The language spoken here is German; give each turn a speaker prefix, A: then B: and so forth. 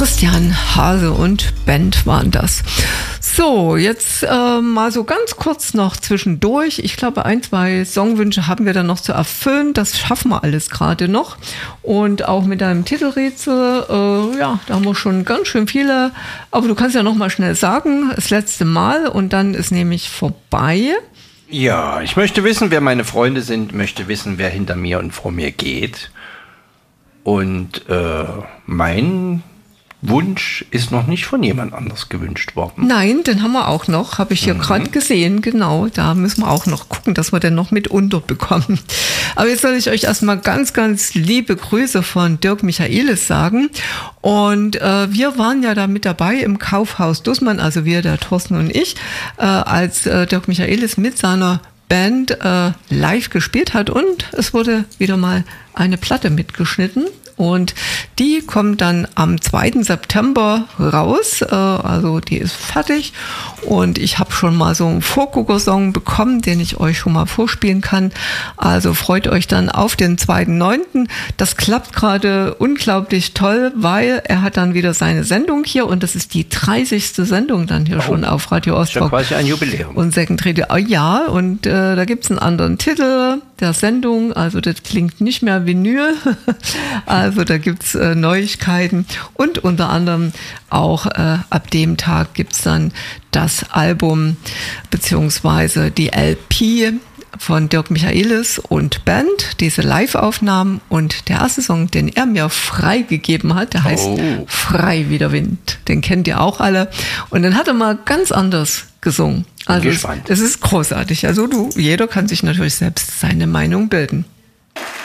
A: Christian Hase und Band waren das. So, jetzt mal so ganz kurz noch zwischendurch. Ich glaube, 1, 2 Songwünsche haben wir dann noch zu erfüllen. Das schaffen wir alles gerade noch. Und auch mit deinem Titelrätsel, da haben wir schon ganz schön viele. Aber du kannst ja noch mal schnell sagen, das letzte Mal und dann ist nämlich vorbei.
B: Ja, ich möchte wissen, wer meine Freunde sind, möchte wissen, wer hinter mir und vor mir geht. Und mein Wunsch ist noch nicht von jemand anders gewünscht worden.
A: Nein, den haben wir auch noch, habe ich hier gerade gesehen, genau. Da müssen wir auch noch gucken, dass wir den noch mit unterbekommen. Aber jetzt soll ich euch erstmal ganz, ganz liebe Grüße von Dirk Michaelis sagen. Und wir waren ja da mit dabei im Kaufhaus Dussmann, also wir, der Thorsten und ich, als Dirk Michaelis mit seiner Band live gespielt hat und es wurde wieder mal eine Platte mitgeschnitten. Und die kommt dann am 2. September raus, also die ist fertig und ich habe schon mal so einen Vorgucker-Song bekommen, den ich euch schon mal vorspielen kann. Also freut euch dann auf den 2.9. Das klappt gerade unglaublich toll, weil er hat dann wieder seine Sendung hier und das ist die 30. Sendung dann hier schon auf Radio Ostrock.
B: Das ist ja quasi ein Jubiläum.
A: Und ja, und da gibt's einen anderen Titel der Sendung, also das klingt nicht mehr Vinyl, also da gibt's Neuigkeiten und unter anderem auch ab dem Tag gibt's dann das Album beziehungsweise die LP von Dirk Michaelis und Band, diese Live-Aufnahmen und der erste Song, den er mir freigegeben hat, der heißt Frei wie der Wind, den kennt ihr auch alle und den hat er mal ganz anders gesungen. Also es ist großartig. Also jeder kann sich natürlich selbst seine Meinung bilden.